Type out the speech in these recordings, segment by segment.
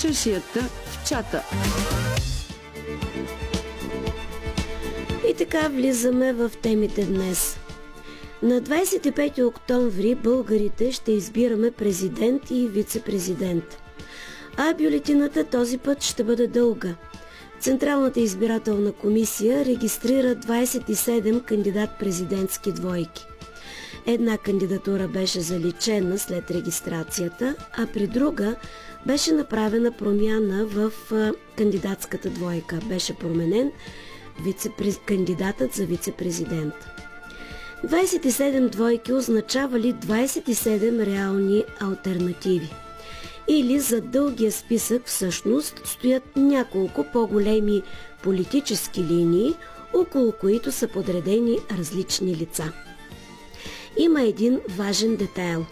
чешията в чата. И така влизаме в темите днес. На 25 октомври българите ще избираме президент и вице-президент. А бюлетината този път ще бъде дълга. Централната избирателна комисия регистрира 27 кандидат-президентски двойки. Една кандидатура беше заличена след регистрацията, а при друга беше направена промяна в кандидатската двойка. Беше променен кандидатът за вице-президент. 27 двойки означава ли 27 реални алтернативи? Или за дългия списък всъщност стоят няколко по-големи политически линии, около които са подредени различни лица? Има един важен детайл.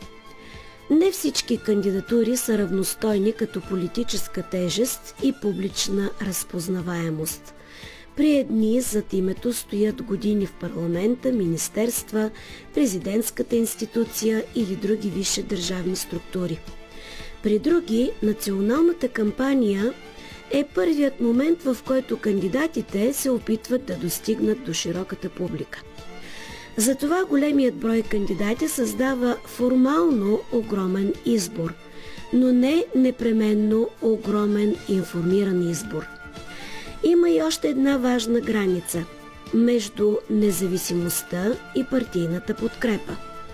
Не всички кандидатури са равностойни като политическа тежест и публична разпознаваемост. При едни зад името стоят години в парламента, министерства, президентската институция или други висши държавни структури. При други националната кампания е първият момент, в който кандидатите се опитват да достигнат до широката публика. Затова големият брой кандидати създава формално огромен избор, но не непременно огромен информиран избор. Има и още една важна граница между независимостта и партийната подкрепа.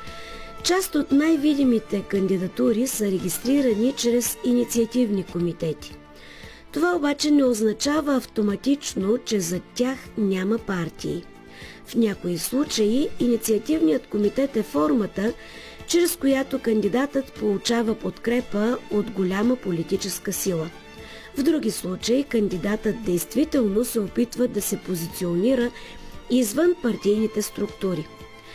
Част от най-видимите кандидатури са регистрирани чрез инициативни комитети. Това обаче не означава автоматично, че за тях няма партии. В някои случаи инициативният комитет е формата, чрез която кандидатът получава подкрепа от голяма политическа сила. В други случаи кандидатът действително се опитва да се позиционира извън партийните структури.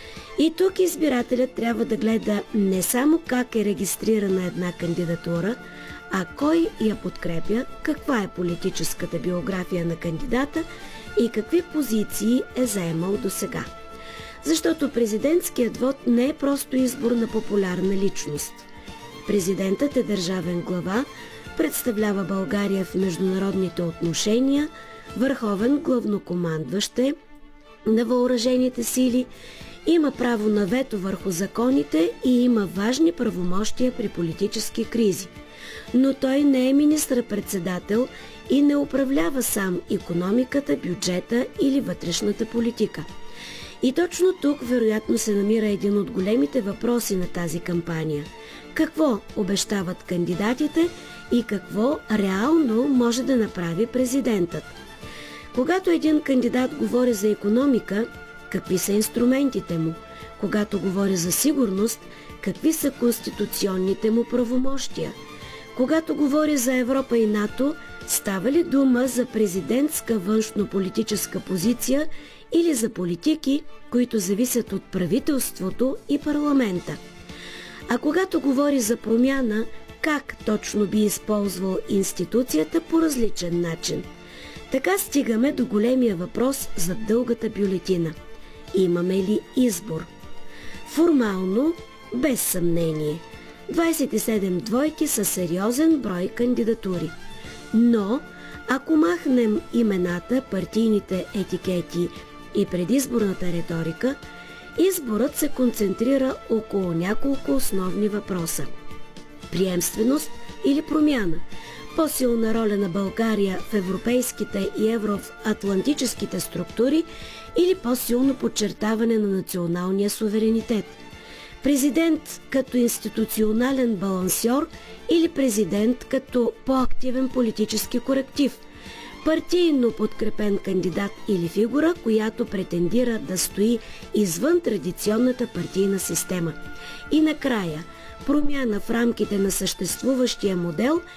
И тук избирателят трябва да гледа не само как е регистрирана една кандидатура, а кой я подкрепя, каква е политическата биография на кандидата и какви позиции е заемал досега. Защото президентският вод не е просто избор на популярна личност. Президентът е държавен глава, представлява България в международните отношения, върховен главнокомандващ е на въоръжените сили, има право на вето върху законите и има важни правомощия при политически кризи. Но той не е министър-председател и не управлява сам икономиката, бюджета или вътрешната политика. И точно тук вероятно се намира един от големите въпроси на тази кампания. Какво обещават кандидатите и какво реално може да направи президентът? Когато един кандидат говори за икономика, какви са инструментите му? Когато говори за сигурност, какви са конституционните му правомощия? Когато говори за Европа и НАТО, става ли дума за президентска външнополитическа позиция или за политики, които зависят от правителството и парламента? А когато говори за промяна, как точно би използвал институцията по различен начин? Така стигаме до големия въпрос за дългата бюлетина. Имаме ли избор? Формално, без съмнение. 27 двойки са сериозен брой кандидатури. Но, ако махнем имената, партийните етикети и предизборната риторика, изборът се концентрира около няколко основни въпроса. Приемственост или промяна, по-силна роля на България в европейските и евроатлантическите структури или по-силно подчертаване на националния суверенитет. Президент като институционален балансьор или президент като по-активен политически коректив. Партийно подкрепен кандидат или фигура, която претендира да стои извън традиционната партийна система. И накрая, промяна в рамките на съществуващия модел,